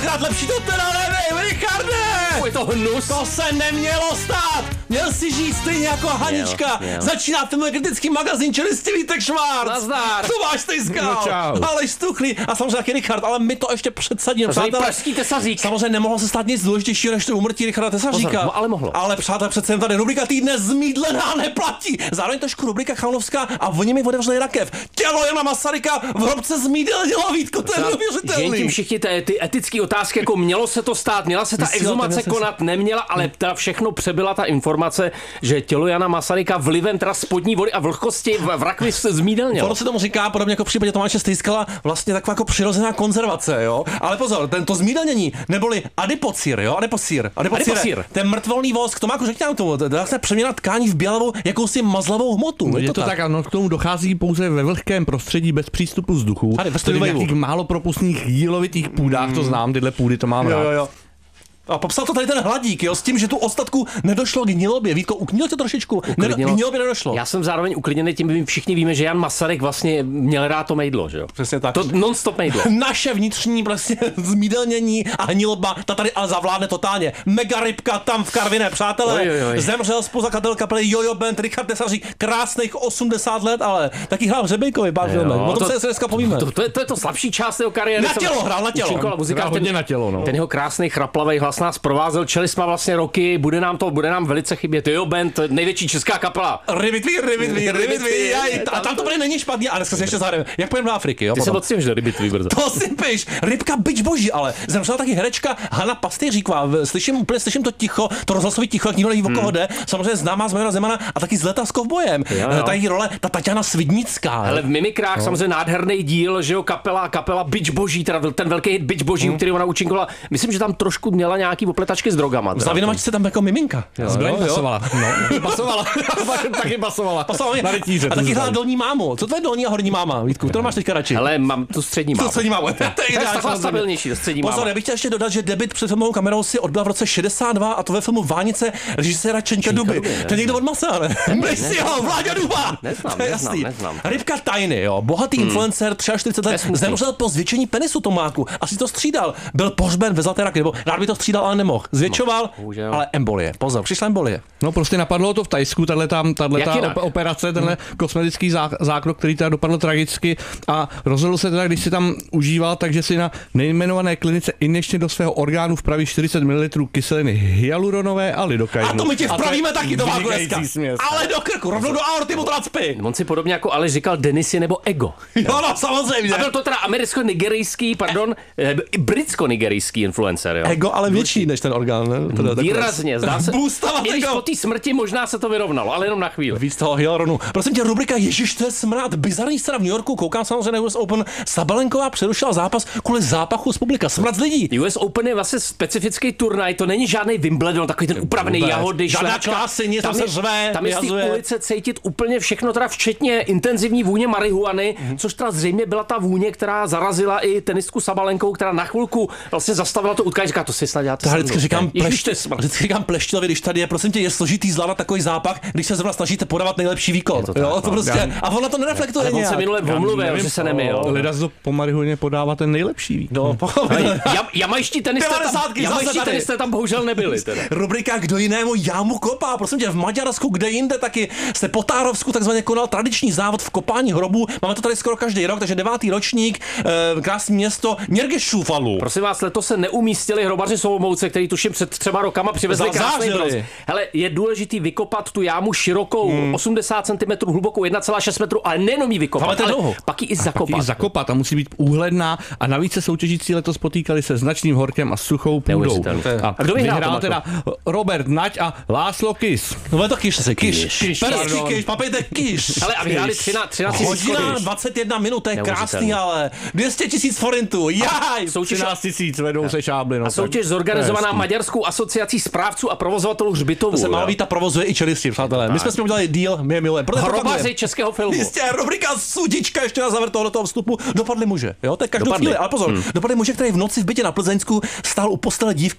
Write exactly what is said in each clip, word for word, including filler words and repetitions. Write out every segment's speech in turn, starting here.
stokrát lepší to teda nevím, Richarde! Je to hnus. To se nemělo stát! Měl si žít stejně jako Hanička. Měl, měl. Začíná filmový kritický magazín, čili Vítek Švárc. Nazdar. To máš Stejskal. No, čau. Ale stuchlý. A samozřejmě taky Richard, ale my to ještě předsadíme. Přátelé, Přátelé, pražský Tesařík. samozřejmě nemohlo se stát nic důležitějšího než to úmrtí Richarda Tesaříka. Pozor, no, ale mohlo. Ale přátelé, přece jen tady rubrika týdne zmídlená neplatí. Zároveň trošku rubrika Chalanovská a oni mi otevřeli rakev. Tělo Jana Masaryka v hrobce zmídelnilo, Vítko, to je Že jim neuvěřitelný. tím všichni ty, ty etické otázky, jako mělo se to stát, měla se ta Vysílal exhumace ten konat, neměla, ale teda všechno přebyla ta informace, že tělo Jana Masaryka vlivem teda spodní vody a vlhkosti v, v rakvi se zmídelnilo. Ono se tomu říká, podobně jako v případě Tomáše Stejskala, vlastně taková jako přirozená konzervace, jo. Ale pozor, tento zmídelnění, neboli adipocír, jo, adipocír, adipocír, Adipocír. ten mrtvolný vosk, Tomáku, řekni nám tomu, dá se přeměna tkání v bělavou jakousi mazlavou hmotu. No, je to tak, ano, k tomu dochází pouze ve vlhkém prostředí bez přístupu vzduchu. Tady, bez tedy v vlivu. nějakých málo propustných jílovitých půdách, to znám, tyhle půdy to mám Jo, rád. jo, jo. A popsal to tady ten Hladík, jo, s tím, že tu ostatku nedošlo k gnilobě. Vítko, uklidnil tě trošičku? Uklidnilo. Ne, k gnilobě nedošlo. Já jsem zároveň uklidněný tím, my všichni víme, že Jan Masaryk vlastně měl rád to mejdlo, že jo? Přesně tak. To non-stop mejdlo. Naše vnitřní prostě zmídelnění a hniloba, ta tady ale zavládne totálně. Mega rybka tam v Karviné, přátelé. Oj, oj, oj. Zemřel spoluzakladatel kapely Jojo Band Richard Tesařík, krásných osmdesát let, ale taky hrál v Řebejkovi, pár filmech. O tom to- se dneska povíme. To, to, je, to je to slabší část jeho kariéry. Na tělo hrál, na tělo. Účinkoval muzikant, Hrál hodně na tělo, no. Ten jeho krásný chraplavý hlas nás provázel, čeli jsme vlastně roky, bude nám to, bude nám velice chybět. Jo, band, největší česká kapela. Rybitví, rybitví, rybitví, jaj, a tam to bude není špatně, ale dneska se ještě zahrajeme. Jak půjdeme do Afriky, jo? Ty se potom. odstěmš do Rybitví brzo. To si piš, rybka bič boží, ale zemřela taky herečka Hana Pastýříková. Slyším úplně, slyším to ticho, to rozhlasové ticho, jak nikdo neví, o koho jde. Samozřejmě známá z Majora Zemana a taky z Leta s kovbojem. Jo, jo. Ta její role, ta Tatiana Svidnická. Ale v Mimikrách no. samozřejmě nádherný díl, že jo, kapela, kapela Bič boží, teda ten velký hit Bič boží, hmm. který ona účinkovala. Myslím, že tam trošku měla nějaký opletačky s drogama. V Zavinovačce tam jako miminka. Zbraň pasovala. No, pasovala. taky pasovala. Pasovala Na rytíře. a tu taky hrála zbraň. dolní mámu. Co to je dolní a horní máma, Vítku? To máš teďka radši. Ale mám tu střední To mámu. střední mámu. To je To je ideální, taková samozřejmě. stabilnější, to střední Pozor, máma. já bych chtěl ještě dodat, že debut před filmovou kamerou si odbyla v roce šedesát dva a to ve filmu Vánice režiséra Čeňka Duby. Duby, ne? To je někdo od Masa, ne? Myslí neznám. ho, Vláďa Duba. Neznám, To je neznám, jasný. neznám. Rybka Tajny, jo, bohatý hmm. influencer, čtyřicet tři To je let, smutný. zemřel po zvětšení penisu Tomáku. Asi to střídal. Byl pohřben ve Zlaté raky, nebo rád by to střídal, ale nemohl. Zvětšoval, Bohužel. ale embolie. Pozor, přišla embolie. No prostě napadlo to v Tajsku, tahle tam, tahle Jak ta jinak? operace, tenhle kosmetický zá- zákrok, který teda dopadl tragicky a rozhodl se teda, když si tam užíval, takže si na nejmenované klinice injekčně do svého orgánu vpraví čtyřicet mililitrů kyseliny hyaluronové a lidokainu. A to my ti A to je vpravíme taky, to má vynikající dneska. směs. Ale do krku, rovnou do aorty mu tracpy. On si podobně jako Aleš říkal Denisy nebo Ego. Jo, no, samozřejmě. A byl to teda americko-nigerijský, pardon, eh, britsko-nigerijský influencer, jo. Ego, ale větší než ten orgán, ne? Teda takové- Výrazně, zdá se. Boostovat I když ego. po té smrti možná se to vyrovnalo, ale jenom na chvíli. Víc toho hyaluronu. Prosím tě, rubrika Ježiš, to je smrad. Bizarní scéna v New Yorku, koukám samozřejmě na U S Open. Sabalenková přerušila zápas kvůli zápachu z publika. Smrad z lidí. U S Open je vlastně specifický turnaj, to není žádný Wimbledon, takový ten upravený Vůbec. jahody, Žádná šlehačka. klásy, nic, tam se řve, tam je z té vyhazuje. ulice cítit úplně všechno, teda včetně intenzivní vůně marihuany, mm-hmm. což teda zřejmě byla ta vůně, která zarazila i tenistku Sabalenkovou, která na chvilku vlastně zastavila to utkání, říká, to si snad děláte. To já vždycky říkám, Ježiš, to je plešť, smrt. vždycky říkám Pleštilovi, když tady je, prosím tě, je složitý zvládat takový zápach, když se zrovna snažíte podávat nejlepší výkon. to tak, jo, to no. prostě, a ona to nereflektuje Ale on nějak. se minule omluvil, nevím, že se nemyl. Lidé to po marihuaně podává ten nejlepší výkon. No, pochopitelně. Jam, jamajští tenisté tam, devadesátky zase jamajští tady. tenisté tam bohužel nebyli. Teda. Rubrika Kdo jinému jámu kopá. Prosím tě, v Maďarsku, kde jinde taky se po Tárovsku takzvaně konal tradiční závod v kopání hrobů. Máme to tady skoro každý rok, takže devátý ročník, eh, krásné město Něrgešúfalu. Prosím vás, letos se neumístili hrobaři Solomouce, který tuším před třema rokama přivezli Za- krásný zářili. bronz. Hele, je důležitý vykopat tu jámu širokou, hmm. osmdesát centimetrů hlubokou, jedna celá šest metrů, ale nejenom ji vykopat, Ale to je ale dlouho. pak ji i Pak zakopat. ji zakopat a musí být úhledná a navíc se soutěžící letos potýkali se značným horkem a suchou půdou. Neuvěřitelné. A, A kdo vyhrál, vyhrál Tomáku? teda Robert Nať a Láslo Kis. No je to Kiš, se Kiš. Kiš, Perský pardon. Kiš, papejte Kiš. Hele, a vyhráli třináct tisíc Hodina korun. dvacet jedna minut, to je krásný, Neuvěřitelné. ale dvě stě tisíc forintů, jaj! Soutěž, třináct tisíc vedou se šábly. No, a soutěž zorganizovaná Maďarskou asociací správců a provozovatelů hřbitovů. To se jo. má být a provozuje i čelisti, přátelé. My jsme s ním udělali deal, my je milujeme. Proto Hrobaři propagujeme. českého filmu. Jistě, rubrika Sudička ještě na závěr tohoto vstupu. Dopadli muže, jo, to je každou Dopadli. chvíli, ale pozor, hmm. dopadli muže, který v noci v bytě na Plzeňsku stál u postele dívky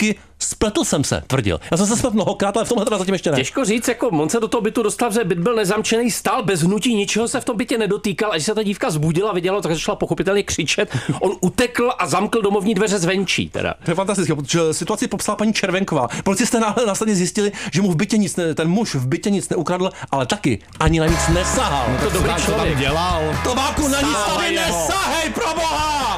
spletl jsem se, tvrdil. Já jsem se spletl mnohokrát, ale v tomhle teda zatím ještě ne. Těžko říct, jako on se do toho bytu dostal, že byt byl nezamčený, stál bez hnutí, ničeho se v tom bytě nedotýkal, až se ta dívka zbudila, viděla, tak začala pochopitelně křičet. On utekl a zamkl domovní dveře zvenčí. Teda. To je fantastické, protože situaci popsala paní Červenková. Policisté náhle následně zjistili, že mu v bytě nic, ne, ten muž v bytě nic neukradl, ale taky ani na nic nesahal. To dobrý člověk. Dělal. Tomáku, na nic tady Stále jeho. nesahej, proboha!